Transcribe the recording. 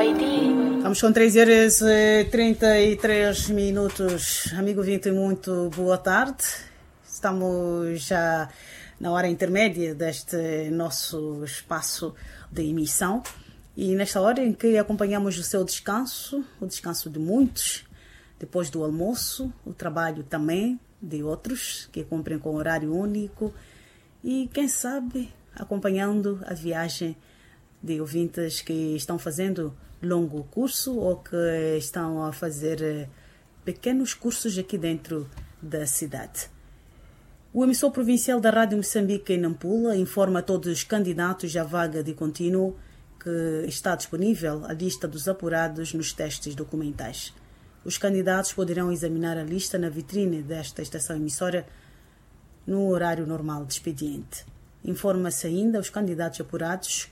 Estamos com 3 horas e 33 minutos. Amigo ouvinte, muito boa tarde. Estamos já na hora intermédia deste nosso espaço de emissão. E nesta hora em que acompanhamos o seu descanso, o descanso de muitos, depois do almoço, o trabalho também de outros que cumprem com horário único e, quem sabe, acompanhando a viagem de ouvintes que estão fazendo longo curso ou que estão a fazer pequenos cursos aqui dentro da cidade. O emissor provincial da Rádio Moçambique em Nampula informa a todos os candidatos à vaga de contínuo que está disponível a lista dos apurados nos testes documentais. Os candidatos poderão examinar a lista na vitrine desta estação emissora no horário normal de expediente. Informa-se ainda aos candidatos apurados